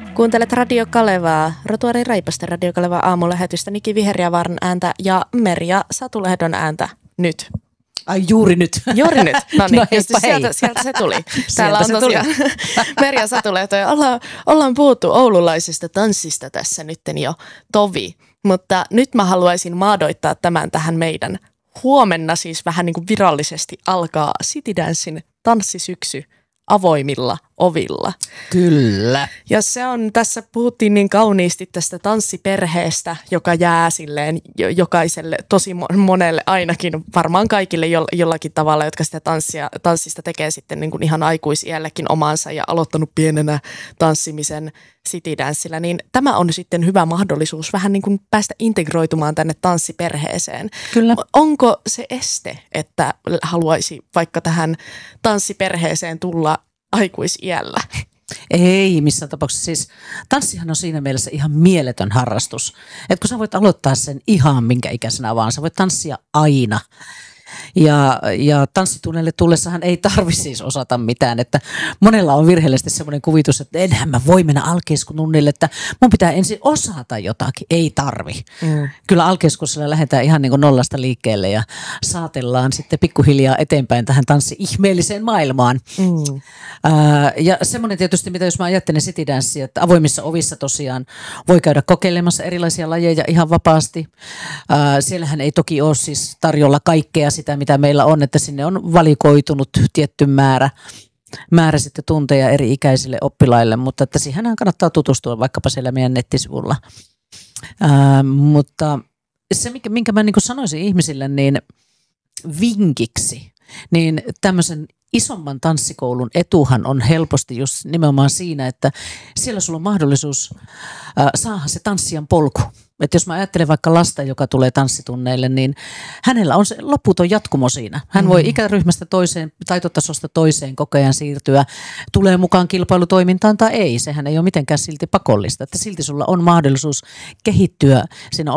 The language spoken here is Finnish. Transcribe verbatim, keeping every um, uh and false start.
Kuuntelet Radio Kalevaa, Rotuari Raipasta Radio Kalevaa aamulähetystä, Niki Viheriävaaran ääntä ja Merja Satulehdon ääntä nyt. Ai juuri nyt. Juuri nyt. No niin, No sieltä, sieltä se tuli. Täällä on se tosiaan Merja Satulehto ja ollaan, ollaan puhuttu oululaisesta tanssista tässä nytten jo tovi. Mutta nyt mä haluaisin maadoittaa tämän tähän meidän huomenna siis vähän niin kuin virallisesti alkaa City Dancein tanssisyksy avoimilla ovilla. Kyllä. Ja se on, tässä puhuttiin niin kauniisti tästä tanssiperheestä, joka jää silleen jokaiselle, tosi monelle ainakin, varmaan kaikille jollakin tavalla, jotka sitä tanssia, tanssista tekee sitten niin kuin ihan aikuisiällekin omansa ja aloittanut pienenä tanssimisen City Dancella, niin tämä on sitten hyvä mahdollisuus vähän niin kuin päästä integroitumaan tänne tanssiperheeseen. Kyllä. Onko se este, että haluaisi vaikka tähän tanssiperheeseen tulla aikuisiällä? Ei missään tapauksessa. Siis tanssihan on siinä mielessä ihan mieletön harrastus. Että kun sä voit aloittaa sen ihan minkä ikäisenä vaan, sä voit tanssia aina. Ja, ja tanssitunneille tullessahan ei tarvi siis osata mitään, että monella on virheellisesti semmoinen kuvitus, että enhän mä voi mennä alkeiskutunnille, että mun pitää ensin osata jotakin, ei tarvi. Mm. Kyllä alkeiskursilla lähdetään ihan niin kuin nollasta liikkeelle ja saatellaan sitten pikkuhiljaa eteenpäin tähän tanssi-ihmeelliseen maailmaan. Mm. Ää, ja semmoinen tietysti, mitä jos mä ajattelen City Dancea, että avoimissa ovissa tosiaan voi käydä kokeilemassa erilaisia lajeja ihan vapaasti. Ää, siellähän ei toki ole siis tarjolla kaikkea sitä, mitä meillä on, että sinne on valikoitunut tietty määrä, määrä sitten tunteja eri ikäisille oppilaille, mutta että siihenhän kannattaa tutustua vaikkapa siellä meidän nettisivulla. Ää, mutta se, minkä, minkä mä niin kuin sanoisin ihmisille, niin vinkiksi, niin tämmöisen isomman tanssikoulun etuhan on helposti just nimenomaan siinä, että siellä sulla on mahdollisuus ää, saada se tanssijan polku. Että jos mä ajattelen vaikka lasta, joka tulee tanssitunneille, niin hänellä on se loputon jatkumo siinä. Hän voi ikäryhmästä toiseen, taitotasosta toiseen koko ajan siirtyä, tulee mukaan kilpailutoimintaan tai ei. Sehän ei ole mitenkään silti pakollista. Että silti sulla on mahdollisuus kehittyä siinä